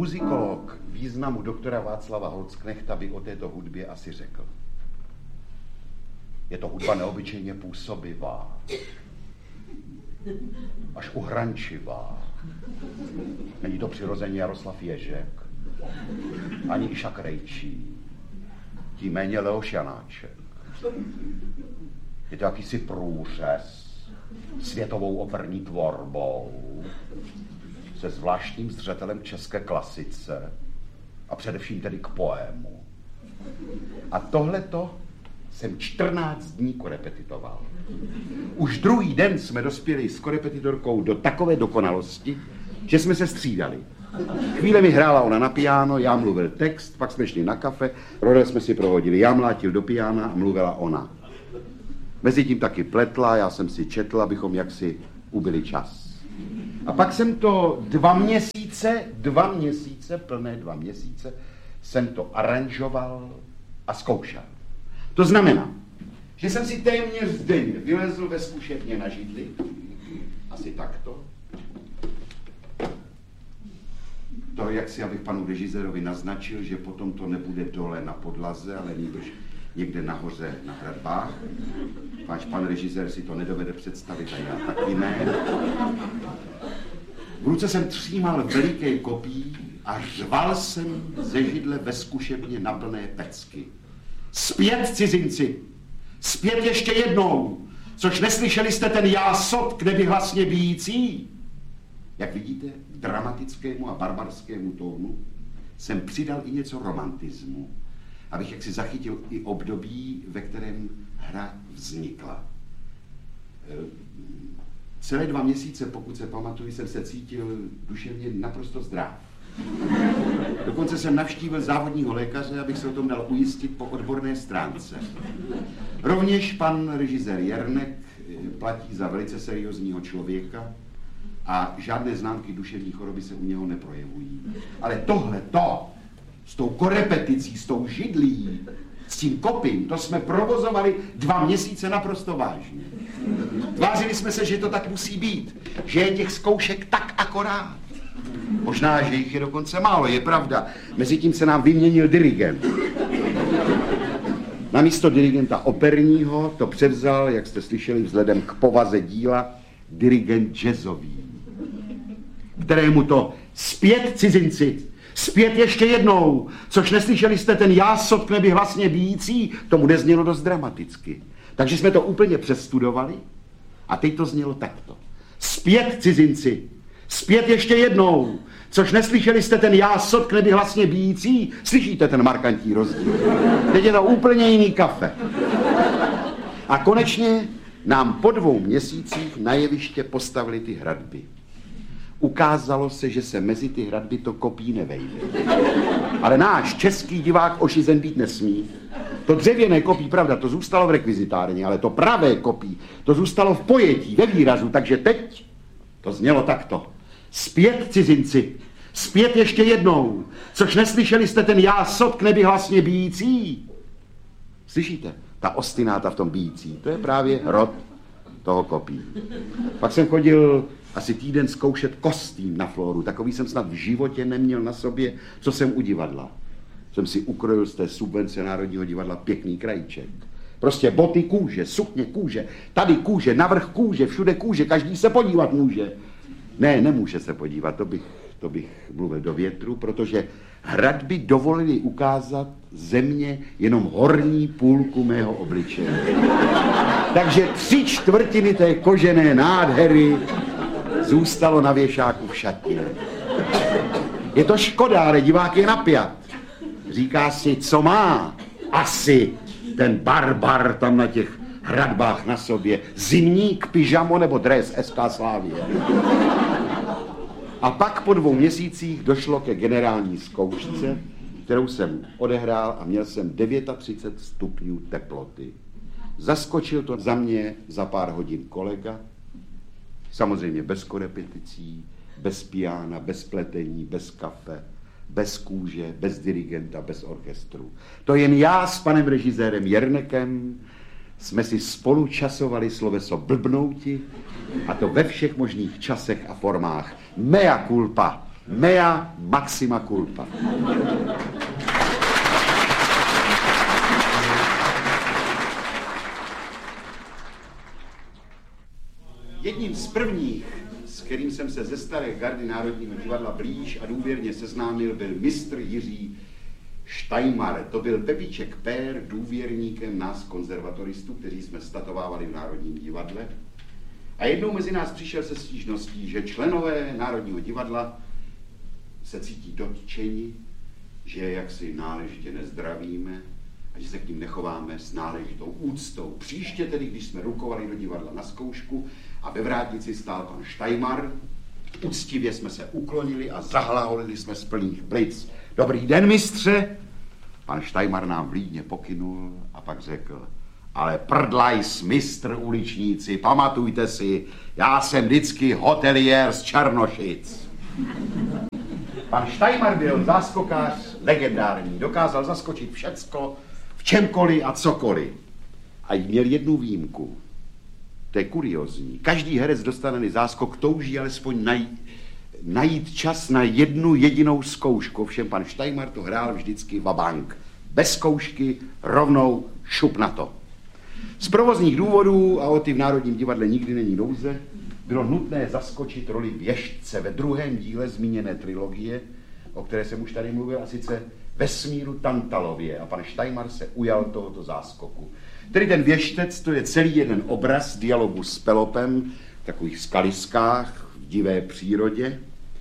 Muzikolog významu doktora Václava Holzknechta by o této hudbě asi řekl: je to hudba neobyčejně působivá, až uhrančivá. Není to přirozeně Jaroslav Ježek, ani Išak Krejčí, tím méně Leoš Janáček. Je to jakýsi průřez světovou operní tvorbou se zvláštním zřetelem k české klasice a především tedy k poému. A tohleto jsem 14 dní korepetitoval. Už druhý den jsme dospěli s korepetitorkou do takové dokonalosti, že jsme se střídali. Chvíle mi hrála ona na piano, já mluvil text, pak jsme šli na kafe, role jsme si prohodili, já mlátil do piana a mluvila ona. Mezitím taky pletla, já jsem si četl, abychom jaksi ubili čas. A pak jsem to 2 měsíce, plné 2 měsíce, jsem to aranžoval a zkoušel. To znamená, že jsem si téměř denně vylezl ve zkušebně na židli, asi takto. To, jak si, abych panu režisérovi naznačil, že potom to nebude dole na podlaze, ale nýbrž někde nahoře na hradbách. Váš pan režisér si to nedovede představit a já taky ne. V ruce jsem třímal veliké kopí a řval jsem ze židle ve zkušebně na plné pecky. Zpět, cizinci! Zpět ještě jednou! Což neslyšeli jste ten jásot k nebi hlasně bijící? Jak vidíte, k dramatickému a barbarskému tónu jsem přidal i něco romantismu, abych jaksi zachytil i období, ve kterém hra vznikla. Celé 2 měsíce, pokud se pamatuju, jsem se cítil duševně naprosto zdrav. Dokonce jsem navštívil závodního lékaře, abych se o tom dal ujistit po odborné stránce. Rovněž pan režisér Jernek platí za velice seriózního člověka a žádné známky duševní choroby se u něho neprojevují. Ale tohleto, s tou korepeticí, s tou židlí, s tím kopím, to jsme provozovali 2 měsíce naprosto vážně. Tvářili jsme se, že to tak musí být, že je těch zkoušek tak akorát. Možná, že jich je dokonce málo, je pravda. Mezitím se nám vyměnil dirigent. Namísto dirigenta operního to převzal, jak jste slyšeli, vzhledem k povaze díla, dirigent jazzový, kterému to zpět, cizinci, zpět ještě jednou, což neslyšeli jste ten jásot k nebi hlasně bijící, tomu neznělo dost dramaticky. Takže jsme to úplně přestudovali a teď to znělo takto. Zpět, cizinci, zpět ještě jednou, což neslyšeli jste ten jásot k nebi hlasně bijící, slyšíte ten markantní rozdíl. Teď je to úplně jiný kafe. A konečně nám po 2 měsících na jeviště postavili ty hradby. Ukázalo se, že se mezi ty hradby to kopí nevejde. Ale náš český divák ošizen být nesmí. To dřevěné kopí, pravda, to zůstalo v rekvizitárně, ale to pravé kopí, to zůstalo v pojetí, ve výrazu, takže teď to znělo takto. Zpět, cizinci, zpět ještě jednou, což neslyšeli jste ten jásot k nebi hlasně bijící. Slyšíte? Ta ostináta v tom bijící, to je právě rod toho kopí. Pak jsem chodil asi týden zkoušet kostým na Floru, takový jsem snad v životě neměl na sobě, co jsem u divadla. Jsem si ukrojil z té subvence Národního divadla pěkný krajíček. Prostě boty kůže, sukně kůže, tady kůže, navrch kůže, všude kůže, každý se podívat může. Ne, nemůže se podívat, to bych mluvil do větru, protože hradby dovolily ukázat země jenom horní půlku mého obličeje. Takže 3/4 té kožené nádhery zůstalo na věšáku v šatě. Je to škoda, ale divák je napjat. Říká si, co má asi ten barbar tam na těch hradbách na sobě. Zimník, pyžamo nebo dres SK Slavie. A pak po 2 měsících došlo ke generální zkoušce, kterou jsem odehrál a měl jsem 39 stupňů teploty. Zaskočil to za mě za pár hodin kolega, samozřejmě bez korepeticí, bez piana, bez pletení, bez kafe, bez kůže, bez dirigenta, bez orchestru. To jen já s panem režisérem Jernekem jsme si spolu časovali sloveso blbnouti, a to ve všech možných časech a formách. Mea culpa. Mea maxima culpa. Jedním z prvních, s kterým jsem se ze staré gardy Národního divadla blíž a důvěrně seznámil, byl mistr Jiří Štajmar. To byl Pepíček Pér, důvěrníkem nás konzervatoristů, kteří jsme statovávali v Národním divadle. A jednou mezi nás přišel se stížností, že členové Národního divadla se cítí dotčeni, že je jaksi náležitě nezdravíme a že se k ním nechováme s náležitou úctou. Příště tedy, když jsme rukovali do divadla na zkoušku a ve vrátnici stál pan Štajmar, úctivě jsme se uklonili a zahlaholili jsme z plných plic. Dobrý den, mistře! Pan Štajmar nám vlídně pokynul a pak řekl: ale prdlajs, mistr uličníci, pamatujte si, já jsem vždycky hoteliér z Černošic. Pan Štajmar byl záskokář legendární, dokázal zaskočit všecko, v čemkoliv a cokoliv. A měl jednu výjimku. To je kuriozní. Každý herec dostanený záskok touží alespoň najít čas na jednu jedinou zkoušku. Ovšem pan Štajmar to hrál vždycky vabank. Bez zkoušky, rovnou šup na to. Z provozních důvodů, a o ty v Národním divadle nikdy není nouze, bylo nutné zaskočit roli věštce ve druhém díle zmíněné trilogie, o které jsem už tady mluvil, a sice Vesmíru Tantalově. A pan Štajmar se ujal tohoto záskoku. Tedy ten věštec, to je celý jeden obraz dialogu s Pelopem v takových skaliskách, v divé přírodě.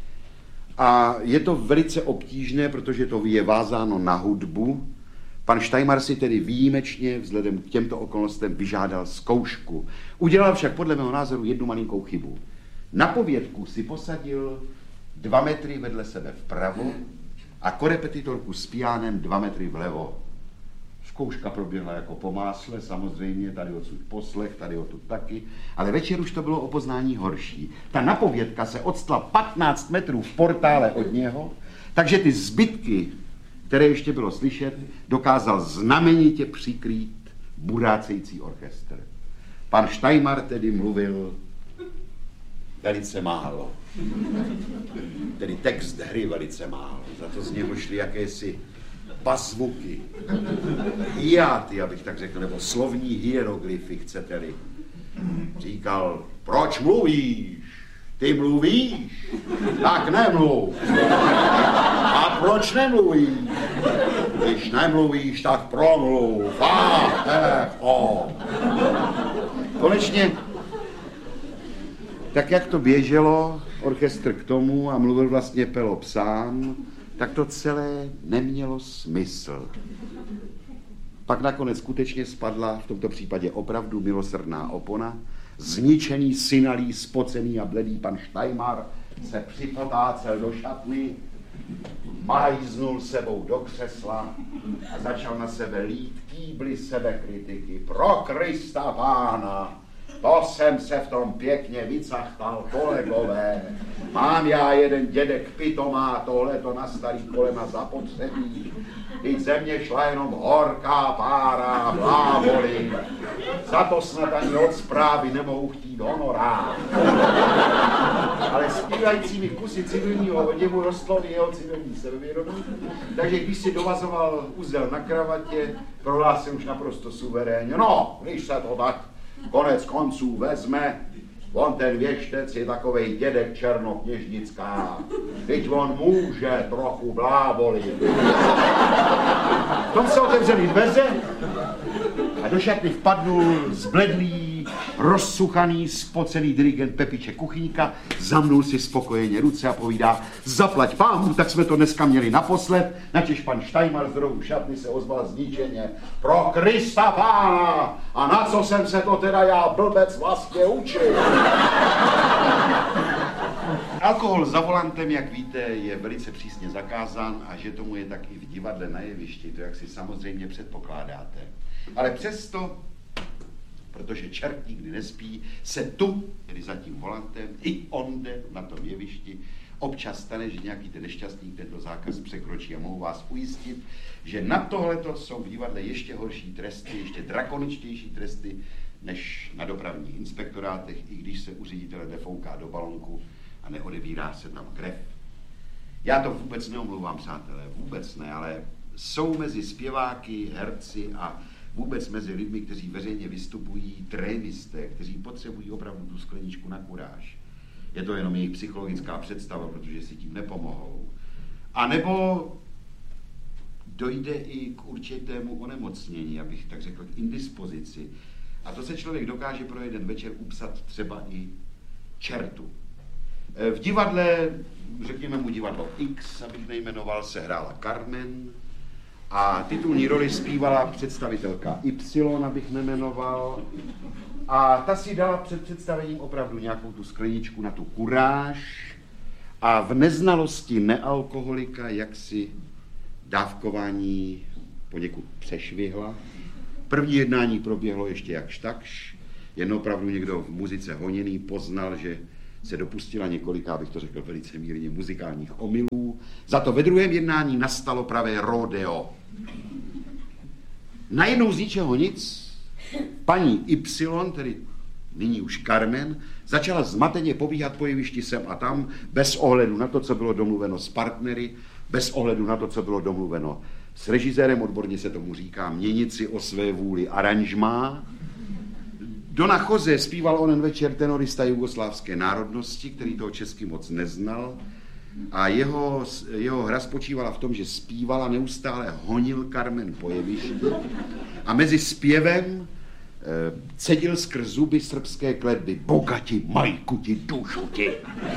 A je to velice obtížné, protože to je vázáno na hudbu. Pan Štajmar si tedy výjimečně vzhledem k těmto okolnostem vyžádal zkoušku. Udělal však podle mého názoru jednu malinkou chybu. Na povědku si posadil 2 metry vedle sebe vpravo a korepetitorku s piánem 2 metry vlevo. Zkouška proběhla jako po másle, samozřejmě, tady odsud poslech, tady odtud taky, ale večer už to bylo o poznání horší. Ta napovědka se odstla 15 metrů v portále od něho, takže ty zbytky, které ještě bylo slyšet, dokázal znamenitě přikrýt burácející orchestr. Pan Štajmar tedy mluvil velice málo. Tedy text hry velice málo. Za to z něho šly jakési pasvuky, hiáty, abych tak řekl, nebo slovní hieroglyfy, chcete-li. Říkal: proč mluvíš? Ty mluvíš? Tak nemluv. A proč nemluvíš? Když nemluvíš, tak promluv. Konečně, tak jak to běželo, orchestr k tomu a mluvil vlastně Pelop sám, tak to celé nemělo smysl. Pak nakonec skutečně spadla, v tomto případě opravdu milosrdná opona. Zničený, synalý, spocený a bledý pan Štajmar se připotácel do šatny, majznul sebou do křesla a začal na sebe lít kýbly sebekritiky. Pro Krista Pána, to jsem se v tom pěkně vycachtal, kolegové. Mám já jeden dědek pitomá, tohleto na starý kolena zapotřebí. Teď ze mě šla jenom horká pára a bláboli. Za to snad ani od zprávy nemohu chtít honorár. Ale zpívajícími kusy civilního oděvu rostlo i jeho civilní sebevědomí, takže když si dovazoval uzel na kravatě, prohlásil už naprosto suverénně: no, když se to tak konec konců vezme, on ten věštec je takovej dědek černokněžnická, teď on může trochu blábolit. V tom se otevřeli dveře a do šatny vpadnul zbledlý, rozsuchaný, spocený dirigent Pepíček Kuchyňka, zamnul si spokojeně ruce a povídá: zaplať pámu, tak jsme to dneska měli naposled, načež pan Štajmar z rohu šatny se ozval zničeně: pro Krista Pána, a na co jsem se to teda já blbec vlastně učil? Alkohol za volantem, jak víte, je velice přísně zakázán a že tomu je tak i v divadle na jevišti, to jak si samozřejmě předpokládáte. Ale přesto, protože čert nikdy nespí, se tu, tedy za tím volantem, i onde na tom jevišti, občas stane, že nějaký ten nešťastník tento zákaz překročí a mohu vás ujistit, že na tohleto jsou v divadle ještě horší tresty, ještě drakoničtější tresty, než na dopravních inspektorátech, i když se u ředitele nefouká do balonku a neodebírá se tam krev. Já to vůbec neomlouvám, přátelé, vůbec ne, ale jsou mezi zpěváky, herci a vůbec mezi lidmi, kteří veřejně vystupují, trénisté, kteří potřebují opravdu tu skleničku na kuráž. Je to jenom jejich psychologická představa, protože si tím nepomohou. A nebo dojde i k určitému onemocnění, abych tak řekl, k indispozici. A to se člověk dokáže pro jeden večer upsat třeba i čertu. V divadle, řekněme mu divadlo X, abych nejmenoval, se hrála Carmen a titulní roli zpívala představitelka Y, abych nemenoval. A ta si dala před představením opravdu nějakou tu skleničku na tu kuráž a v neznalosti nealkoholika jaksi dávkování poněkud přešvihla. První jednání proběhlo ještě jakž takž, jen opravdu někdo v muzice honěný poznal, že se dopustila několika, abych to řekl velice mírně, muzikálních omylů. Za to ve druhém jednání nastalo pravé rodeo. Najednou z ničeho nic paní Y, tedy nyní už Carmen, začala zmateně pobíhat po jevišti sem a tam, bez ohledu na to, co bylo domluveno s partnery, bez ohledu na to, co bylo domluveno s režisérem, odborně se tomu říká měnit si o své vůli aranžmá. Dona Jose zpíval onen večer tenorista jugoslávské národnosti, který toho česky moc neznal, a jeho hra spočívala v tom, že zpívala, neustále honil Carmen po jevišti a mezi zpěvem cedil skrz zuby srbské kletby: Boga ti, majku ti, dušu ti.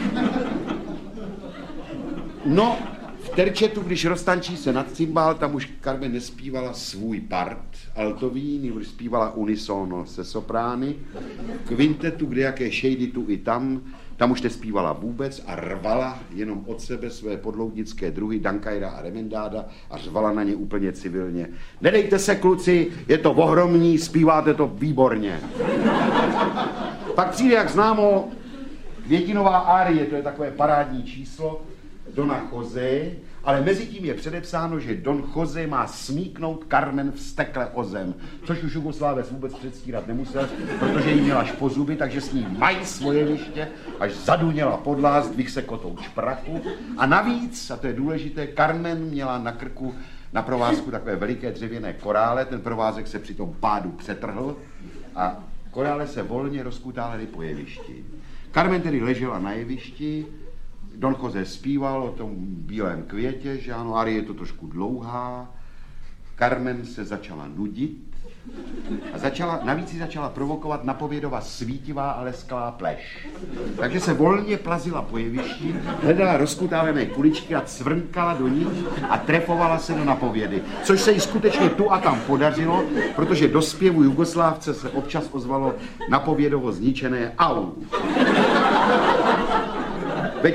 No, v terčetu, když roztančí se nad cymbál, tam už Carmen nespívala svůj part altový, nebož zpívala unisono se soprány. V kvintetu, kde jaké šejdy tu i tam už nespívala vůbec a rvala jenom od sebe své podloudnické druhy Dankajra a Remendáda a řvala na ně úplně civilně: Nedejte se, kluci, je to ohromný, zpíváte to výborně. Pak přijde, jak známo, květinová árie, to je takové parádní číslo, Dona Jose, ale mezi tím je předepsáno, že Don Jose má smíknout Carmen vztekle o zem, což už Jugoslávec vůbec předstírat nemusel, protože jí měla až po zuby, takže s ní mají svoje liště, až zaduněla podlá, zdvih se kotou šprachu. A navíc, a to je důležité, Carmen měla na krku na provázku takové veliké dřevěné korále, ten provázek se při tom pádu přetrhl a korále se volně rozkutávaly po jevišti. Carmen tedy ležela na jevišti, Don Jose zpíval o tom bílém květě, že ano, arie je to trošku dlouhá. Carmen se začala nudit a navíc si začala provokovat napovědova svítivá a lesklá pleš. Takže se volně plazila po jevišti, hledala rozkutávené kuličky a cvrnkala do nich a trefovala se do napovědy. Což se jí skutečně tu a tam podařilo, protože do zpěvu Jugoslávce se občas ozvalo napovědovo zničené au. Ve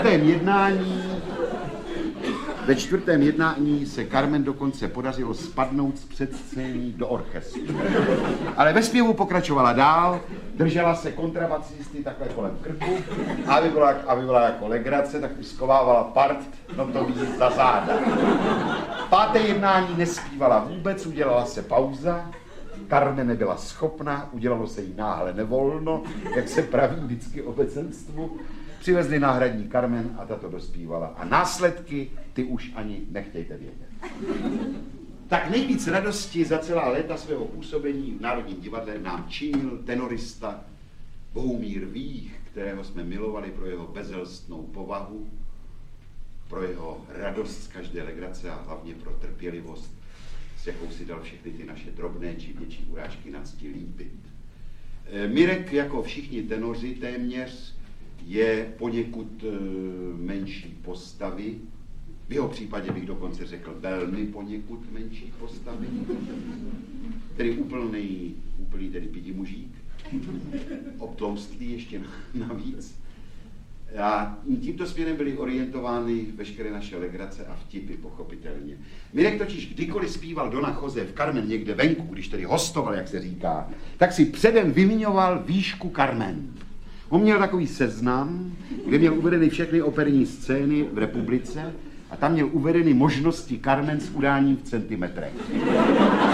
čtvrtém jednání se Carmen dokonce podařilo spadnout z předscény do orchestru. Ale ve zpěvu pokračovala dál, držela se kontrabasisty takhle kolem krku a aby byla jako legrace, tak uskovávala part, no to ví za záda. Páté jednání nespívala vůbec, udělala se pauza, Carmen nebyla schopna, udělalo se jí náhle nevolno, jak se praví vždycky obecenstvu. Přivezli náhradní Carmen a ta to dospívala. A následky ty už ani nechtějte vědět. Tak nejvíc radosti za celá léta svého působení v Národním divadle nám činil tenorista Bohumír Vích, kterého jsme milovali pro jeho bezelstnou povahu, pro jeho radost z každé legrace a hlavně pro trpělivost, s jakou si dal všechny ty naše drobné či větší urážky na cti líbit. Mirek, jako všichni tenoři téměř, je poněkud menší postavy. V jeho případě bych dokonce řekl velmi poněkud menší postavy. Tedy úplný tedy pidimužík. Obtloustlý ještě navíc. A tímto směrem byly orientovány veškeré naše legrace a vtipy, pochopitelně. Mirek totiž kdykoliv zpíval Dona Jose v Carmen někde venku, když tedy hostoval, jak se říká, tak si předem vymiňoval výšku Carmen. On měl takový seznam, kde měl uvedeny všechny operní scény v republice a tam měl uvedeny možnosti Carmen s udáním v centimetrech.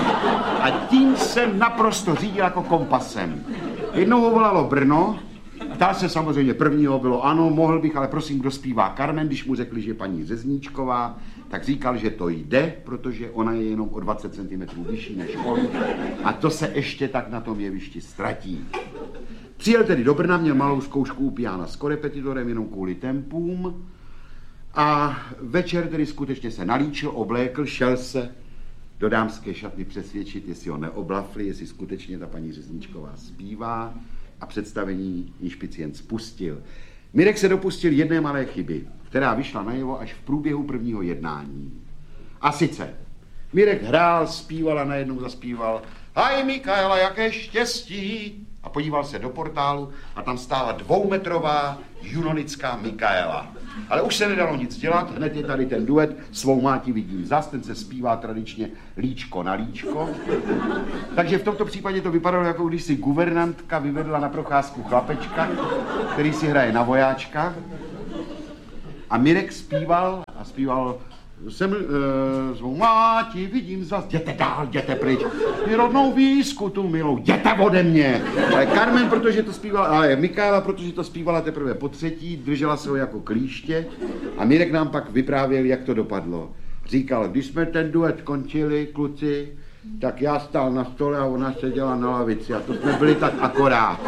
A tím se naprosto řídil jako kompasem. Jednou ho volalo Brno Ptal se samozřejmě prvního, bylo ano, mohl bych, ale prosím, kdo zpívá Carmen, když mu řekli, že paní Řezníčková, tak říkal, že to jde, protože ona je jenom o 20 cm vyšší než on a to se ještě tak na tom jevišti ztratí. Přijel tedy do Brna, měl malou zkoušku u piana s korepetitorem jenom kvůli tempům a večer tedy skutečně se nalíčil, oblékl, šel se do dámské šatny přesvědčit, jestli ho neoblafli, jestli skutečně ta paní Řezníčková zpívá a představení inšpicient spustil. Mirek se dopustil jedné malé chyby, která vyšla najevo až v průběhu prvního jednání. A sice, Mirek hrál, zpíval a najednou zaspíval Haj Mikaela, jaké štěstí! A podíval se do portálu a tam stála 2metrová junonická Mikaela. Ale už se nedalo nic dělat, hned je tady ten duet, svou máti vidím zas, ten se zpívá tradičně líčko na líčko. Takže v tomto případě to vypadalo, jako když si guvernantka vyvedla na procházku chlapečka, který si hraje na vojáčka. A Mirek zpíval a zpíval jsem svou máti vidím zas, jděte dál, jděte pryč, ty rodnou výzku tu milou, jděte ode mě. Ale Carmen, protože to zpívala, ale Mikaela, protože to zpívala teprve po třetí, držela se ho jako klíště a Mirek nám pak vyprávěl, jak to dopadlo. Říkal, když jsme ten duet končili, kluci, tak já stál na stole a ona seděla na lavici a to jsme byli tak akorát.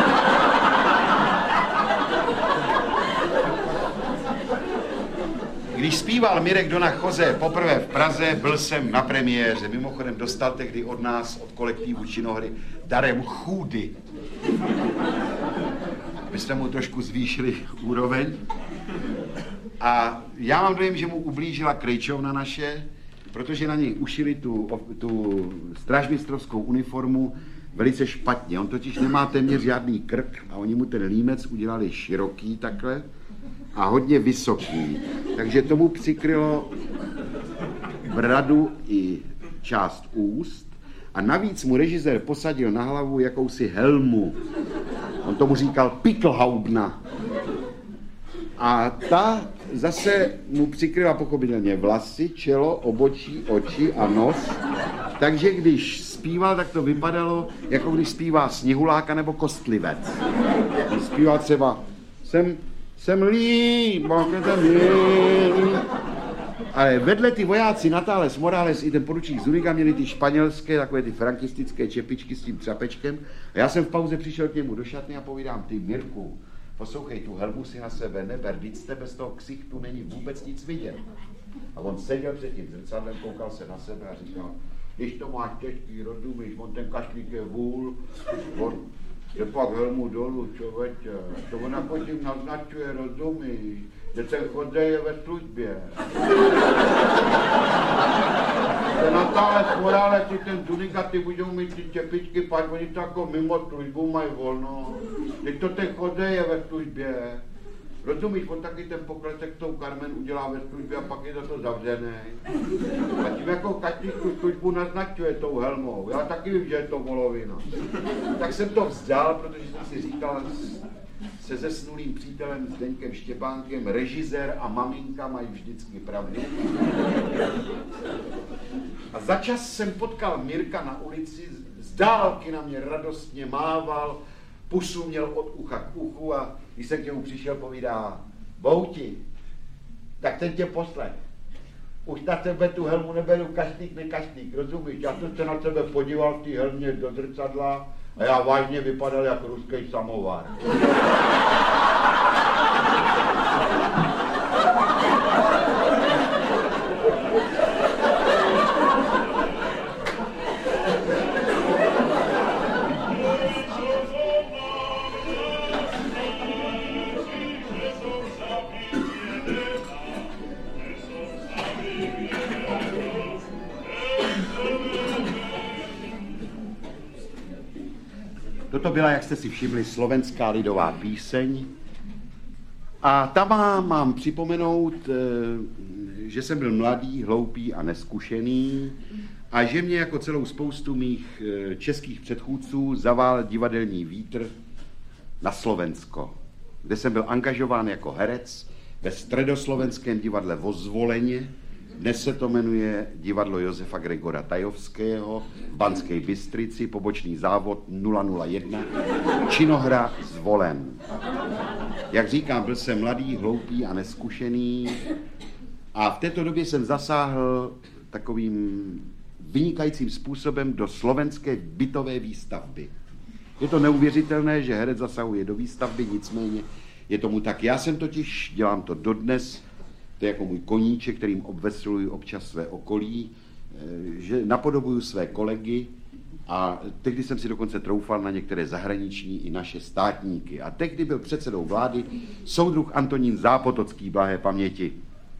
Když zpíval Mirek Dona Jose poprvé v Praze, byl jsem na premiéře. Mimochodem dostal tehdy od nás, od kolektivu Činohry, darem chůdy. My jsme mu trošku zvýšili úroveň. A já mám dojem, že mu ublížila Krejčovna naše, protože na něj ušili tu strážmistrovskou uniformu velice špatně. On totiž nemá téměř žádný krk a oni mu ten límec udělali široký takhle a hodně vysoký. Takže tomu přikrylo bradu i část úst a navíc mu režisér posadil na hlavu jakousi helmu. On tomu říkal Pickelhaubna. A ta zase mu přikryla pochopitelně vlasy, čelo, obočí, oči a nos. Takže když zpíval, tak to vypadalo, jako když zpívá Sněhuláka nebo Kostlivec. Když zpíval třeba jsem líp, ale vedle ty vojáci Natales, Morales i ten poručík Zuniga měli ty španělské, takové ty frankistické čepičky s tím třapečkem. A já jsem v pauze přišel k němu do šatny a povídám, ty Mirku, poslouchej, tu helmu si na sebe neber, vždyť z tebe z toho ksichtu není vůbec nic vidět. A on seděl před tím zrcadlem, koukal se na sebe a říkal, když to máš těžký, rozumíš, on ten kašlík je vůl, on je pak helmu dolů, člověče, to ona potom naznačuje, rozumíš, že ten chodze je ve službě. Ten Natales, Morales i ten Zuniga, ty budou mít ty čepičky, pak oni to jako mimo službu mají volno. Teď to ten chodze je ve službě. Rozumíš, on taky ten pokletek tou Carmen udělá ve službě a pak je za to zavřený. A tím jako každý tu službu naznačuje tou helmou. Já taky vím, že je to volovina. Tak jsem to vzdal, protože jsem si říkal se zesnulým přítelem Zdeňkem Štěpánkem, režisér a maminka mají vždycky pravdu. A za čas jsem potkal Mirka na ulici, z dálky na mě radostně mával, pusu měl od ucha k uchu a když jsem k němu přišel, povídá, Bouti, tak ten tě poslech. Už na tebe tu helmu neberu kaštík, nekaštík, rozumíš? Já jsem se na sebe podíval v té helmě do zrcadla a já vážně vypadal jako ruský samovar. Toto byla, jak jste si všimli, slovenská lidová píseň. A tam mám připomenout, že jsem byl mladý, hloupý a neskušený a že mě jako celou spoustu mých českých předchůdců zavál divadelní vítr na Slovensko, kde jsem byl angažován jako herec ve středoslovenském divadle Vo Zvoleně Dnes se to jmenuje Divadlo Josefa Gregora Tajovského v Banské Bystrici, pobočný závod 001, činohra Zvolen. Jak říkám, byl jsem mladý, hloupý a neskušený a v této době jsem zasáhl takovým vynikajícím způsobem do slovenské bytové výstavby. Je to neuvěřitelné, že herec zasahuje do výstavby, nicméně je tomu tak. Já jsem totiž, dělám to dodnes, to je jako můj koníček, kterým obvesluji občas své okolí, že napodobuju své kolegy a tehdy jsem si dokonce troufal na některé zahraniční i naše státníky. A tehdy byl předsedou vlády soudruh Antonín Zápotocký, blahé paměti.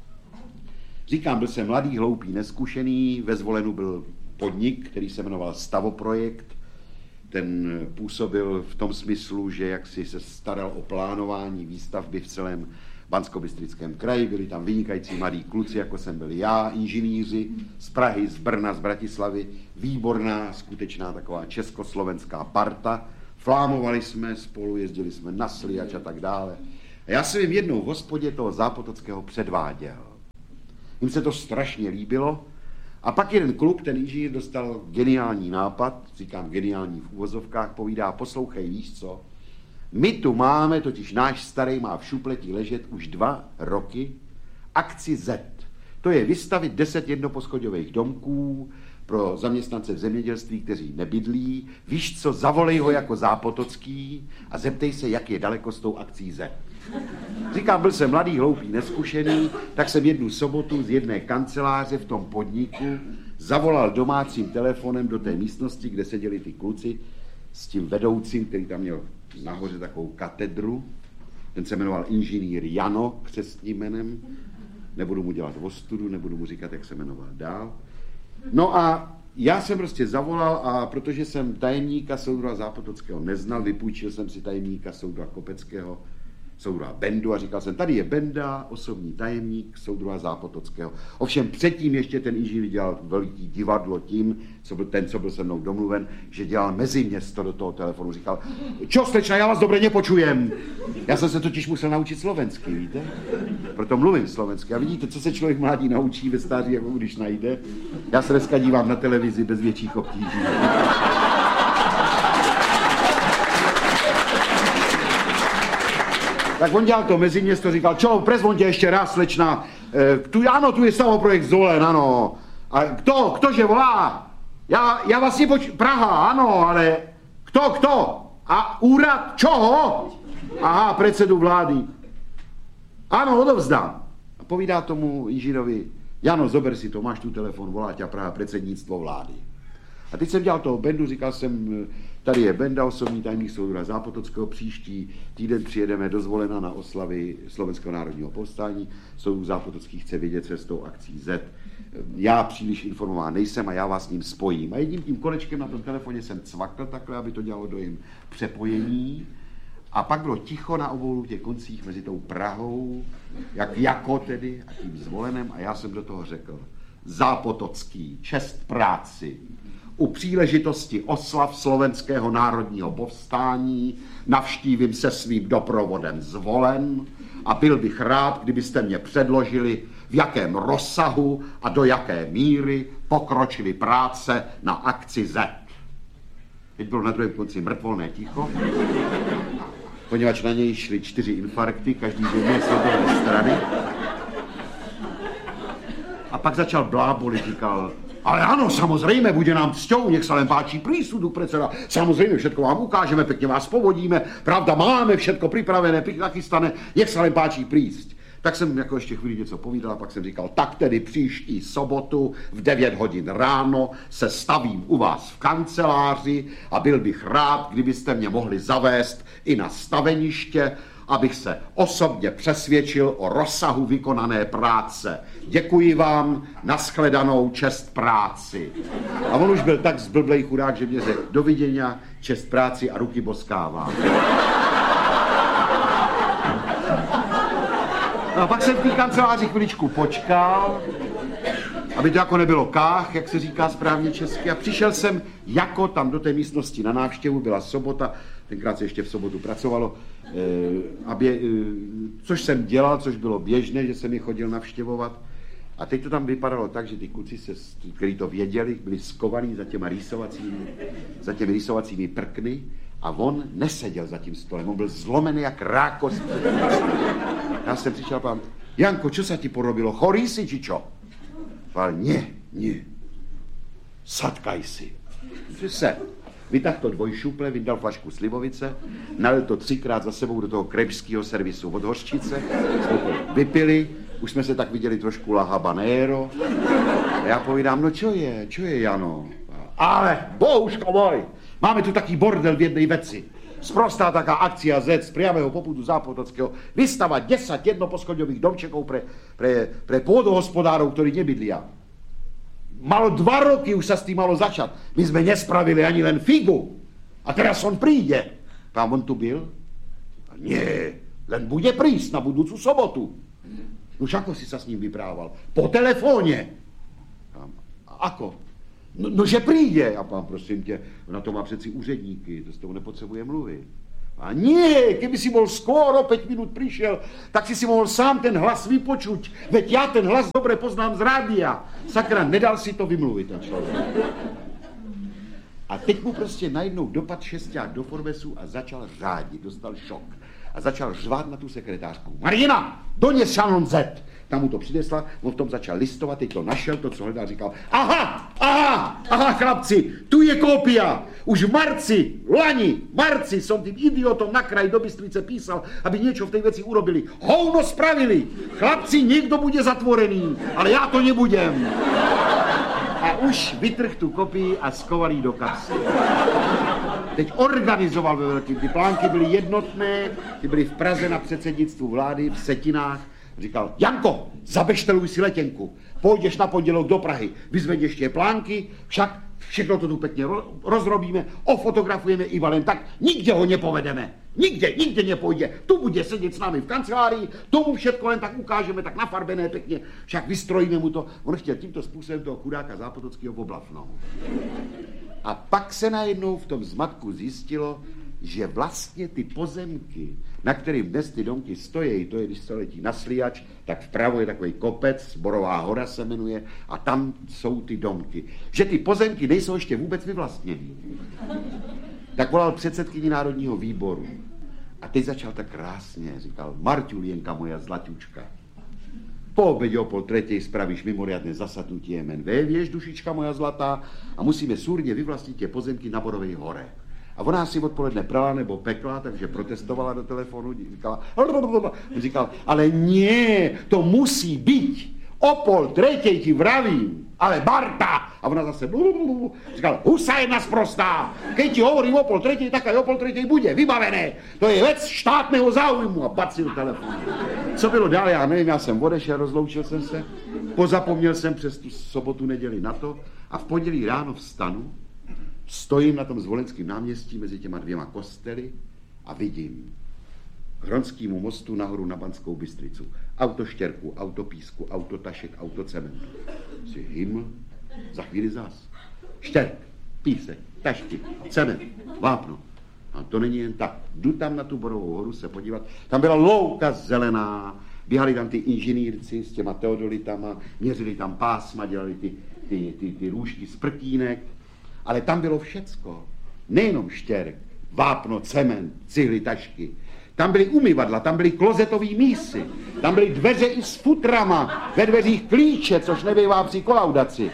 Říkám, byl jsem mladý, hloupý, neskušený, ve Zvolenu byl podnik, který se jmenoval Stavoprojekt. Ten působil v tom smyslu, že jaksi se staral o plánování výstavby v celém Banskobystrickém kraji, byli tam vynikající mladí kluci, jako jsem byl já, inženýři z Prahy, z Brna, z Bratislavy, výborná, skutečná taková československá parta. Flámovali jsme spolu, jezdili jsme na Sliač a tak dále. A já jsem jim jednou v hospodě toho Zápotockého předváděl. Jim se to strašně líbilo a pak jeden kluk, ten inženýr, dostal geniální nápad, říkám geniální v uvozovkách, povídá, poslouchej, víš co, my tu máme, totiž náš starý má v šupletí ležet už 2 roky, akci Z. To je vystavit 10 jednoposchodových domků pro zaměstnance v zemědělství, kteří nebydlí. Víš co, zavolej ho jako Zápotocký a zeptej se, jak je daleko s tou akcí Z. Říkám, byl jsem mladý, hloupý, neskušený, tak jsem jednu sobotu z jedné kanceláře v tom podniku zavolal domácím telefonem do té místnosti, kde seděli ty kluci s tím vedoucím, který tam měl nahoře takovou katedru. Ten se jmenoval inženýr Jano, křestním jménem. Nebudu mu dělat ostudu, nebudu mu říkat, jak se jmenoval dál. No a já jsem prostě zavolal a protože jsem tajemníka soudruha Zápotockého neznal, vypůjčil jsem si tajemníka soudruha Kopeckého, soudruha Bendu a říkal jsem, tady je Benda, osobní tajemník soudruha Zápotockého. Ovšem předtím ještě ten inženýr dělal veliký divadlo tím, co byl se mnou domluven, že dělal meziměsto do toho telefonu. Říkal, čo slečna, já vás dobře nepočujem. Já jsem se totiž musel naučit slovensky, víte? Proto mluvím slovensky. A vidíte, co se člověk mládí naučí ve stáří, jako když najde. Já se dneska dívám na televizi bez větších obtíží. Tak on dělal to meziměsto, říkal, čo, prezvoňte ještě raz, slečna, ano, tu je Stavoprojekt Zvolen, ano. A kdože volá? Já vás Praha, ano, ale kdo? A úrad čoho? Aha, předsedu vlády. Ano, odovzdám. A povídá tomu inženýrovi, Jano, zober si to, máš tu telefon, volá tě Praha, předsednictvo vlády. A teď jsem dělal toho Bendu, říkal jsem, tady je Benda, osobní tajemník soudruha Zápotockého, příští týden přijedeme do Zvolena na oslavy Slovenského národního povstání. Soudruh Zápotocký chce vědět, co je s tou akcí Z. Já příliš informován nejsem a já vás s ním spojím. A jedním tím kolečkem na tom telefoně jsem cvakl takhle, aby to dělalo dojem přepojení. A pak bylo ticho na obou těch koncích mezi tou Prahou, jako tedy, a tím Zvolenem. A já jsem do toho řekl, Zápotocký, čest práci. U příležitosti oslav Slovenského národního povstání navštívím se svým doprovodem Zvolen a byl bych rád, kdybyste mě předložili, v jakém rozsahu a do jaké míry pokročily práce na akci Z. Teď bylo na druhém konci mrtvolné ticho, poněvadž na něj šly 4 infarkty, každý z jedné světové strany. A pak začal blábolit, říkal, ale ano, samozřejmě, bude nám cťou, nech se len páčí prísudu predseda. Samozřejmě, všetko vám ukážeme, pěkně vás povodíme, pravda, máme všetko připravené, nachystané, nech se len páčí prísť. Tak jsem jako ještě chvíli něco povídal a pak jsem říkal, tak tedy příští sobotu v 9 hodin ráno se stavím u vás v kanceláři a byl bych rád, kdybyste mě mohli zavést i na staveniště, abych se osobně přesvědčil o rozsahu vykonané práce. Děkuji vám, nashledanou, čest práci. A on už byl tak zblblej chudák, že mě řekl, doviděňa, čest práci a ruky boskávám. No a pak jsem v té kanceláři chviličku počkal, aby to jako nebylo kách, jak se říká správně česky, a přišel jsem jako tam do té místnosti na návštěvu, byla sobota, tenkrát se ještě v sobotu pracovalo, což jsem dělal, což bylo běžné, že jsem je chodil navštěvovat. A teď to tam vypadalo tak, že ty kluci, kteří to věděli, byli skovaní za těmi rýsovacími prkny a on neseděl za tím stolem, on byl zlomený jak rákos. Já jsem přišel a pán, Janko, čo sa ti porobilo, chorý si, či čo? Ale nie, sadkaj si. Že se vytáhl to dvojšuple, vydal flašku slivovice, nalil to 3krát za sebou do toho kremského servisu od hořčice, jsme to vypili, už jsme se tak viděli trošku la habanero. A já povídám, no čo je, Jano? Ale, bohužko môj, máme tu taký bordel v jednej veci. Sprostá taká akcia Z z priamého popudu Zápotockého vystavať 10 jednoposchodňových domčekov pre pôdohospodárov, ktorí nebydlia. Malo 2 roky, už sa s tým malo začať. My sme nespravili ani len figu. A teraz on príde. Pán, on tu byl? A nie, len bude prísť na budúcu sobotu. Už ako si sa s ním vyprával? Po telefóne. A ako? No, že príde. A pán, prosím tě, na to má přeci úředníky, to s tou nepotřebuje mluvit. A nie, keby si bol skôr o 5 minút prišiel, tak si mohl sám ten hlas vypočuť. Veď ja ten hlas dobre poznám z rádia. Sakra, nedal si to vymluvit ten člověk. A teď mu prostě najednou dopad šesťák do Forbesu a začal řádit, dostal šok. A začal řvát na tu sekretářku. Marina, dones šanon Z. Tam mu to přinesla, on v tom začal listovat, teď to našel, to, co hledal, říkal, aha, chlapci, tu je kópia. Už v marci som tým idiotom na kraj do Bystrice písal, aby niečo v tej veci urobili. Hovno spravili. Chlapci, niekto bude zatvorený, ale já to nebudem. A už vytrh tu kopii a skoval jí do kapsy. Teď organizoval ve velkým. Ty plánky byly jednotné, ty byly v Praze na předsednictvu vlády, v Setinách. Říkal, Janko, zabešteluj si letenku, pôjdeš na pondělok do Prahy, vyzvedeš tie plánky, však všechno to tu pekne rozrobíme, ofotografujeme iba len tak, nikde ho nepovedeme, nikde nepôjde, tu bude sedět s námi v kancelárii, tomu všetko len tak ukážeme, tak nafarbené pekne, však vystrojíme mu to, on chtěl tímto způsobem toho chudáka Zápotockého oblafnout. A pak se najednou v tom zmatku zjistilo, že vlastně ty pozemky, na kterým dnes ty domky stojí, to je, když se letí na Sliač, tak vpravo je takový kopec, Borová hora se jmenuje, a tam jsou ty domky. Že ty pozemky nejsou ještě vůbec vyvlastněny. Tak volal předsedkyni Národního výboru. A teď začal tak krásně, říkal, Marťulienka moja zlatučka, po obědě o 2:30 spravíš mimoriadne zasadnutie MNV, vieš, dušička moja zlatá, a musíme súrne vyvlastniť tie pozemky na Borovej hore. A ona si odpoledne prala nebo pekla, takže protestovala do telefonu, říkal, ale nie, to musí byť. O 2:30 ti vravím, ale Barta. A ona zase říkal, husa jedna sprostá. Keď ti hovorím o 2:30, tak aj o 2:30 bude, vybavené. To je vec štátneho záujmu. A bacil telefon. Co bylo dál, já nevím, já jsem odešel, rozloučil jsem se, pozapomněl jsem přes tu sobotu, neděli na to a v pondělí ráno vstanu, stojím na tom Zvolenském náměstí mezi těma 2 kostely a vidím k Hronskému mostu nahoru na Banskou Bystricu. Auto štěrku, auto písku, auto tašek, auto cementu. Si hyml, za chvíli zás. Štěrk, písek, tašky, cement, vápno. A to není jen tak. Jdu tam na tu Borovou horu se podívat. Tam byla louka zelená, běhali tam ty inženýrci s těma teodolitama, měřili tam pásma, dělali ty růžky z prtínek. Ale tam bylo všecko. Nejenom štěrk, vápno, cement, cihly, tašky. Tam byly umyvadla, tam byly klozetový mísy, tam byly dveře i s futrama, ve dveřích klíče, což nebývá při kolaudaci.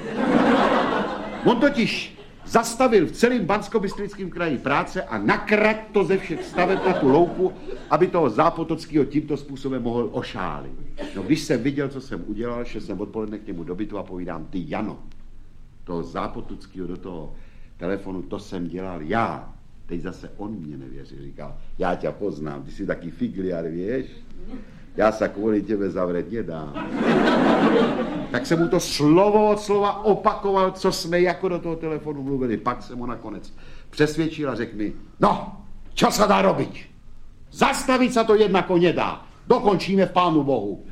On totiž zastavil v celém Banskobystrickém kraji práce a nakrat to ze všech staveb na tu louku, aby toho Zápotockého tímto způsobem mohl ošálit. No když jsem viděl, co jsem udělal, šel jsem odpoledne k němu do bytu a povídám, ty Jano, toho Zápotockého do toho telefonu, to jsem dělal já. Teď zase on mě nevěří, říkal, já tě poznám, ty jsi taký figliar, vieš? Já se kvůli tebe zavřet nedám. Tak jsem mu to slovo od slova opakoval, co jsme jako do toho telefonu mluvili. Pak jsem ho nakonec přesvědčil a řekl mi, no, čo sa dá robiť? Zastavit se to jednako nedá. Dokončíme v Pánu Bohu.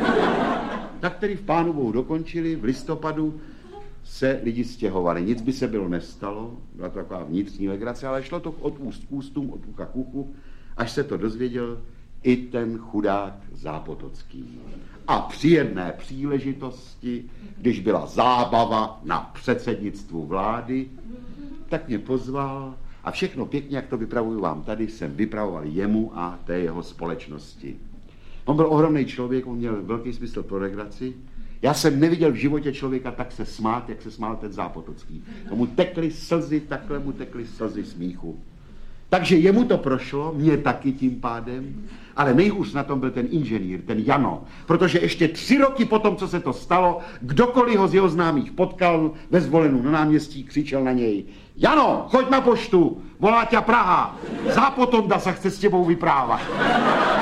Tak tedy v Pánu Bohu dokončili, v listopadu se lidi stěhovali. Nic by se bylo nestalo, byla to taková vnitřní legrace, ale šlo to od úst k ústům, od ucha k uchu, až se to dozvěděl i ten chudák Zápotocký. A při jedné příležitosti, když byla zábava na předsednictvu vlády, tak mě pozval a všechno pěkně, jak to vypravuju vám tady, jsem vypravoval jemu a té jeho společnosti. On byl ohromný člověk, on měl velký smysl pro legraci. Já jsem neviděl v životě člověka tak se smát, jak se smál ten Zápotocký. Tomu tekly slzy, takhle mu tekly slzy smíchu. Takže jemu to prošlo, mě taky tím pádem, ale nejhůř na tom byl ten inženýr, ten Jano, protože ještě 3 roky potom, co se to stalo, kdokoliv ho z jeho známých potkal ve Zvolenu na náměstí, křičel na něj: Jano, choď na poštu, volá tě Praha, Zápotonda se chce s těbou vyprávat.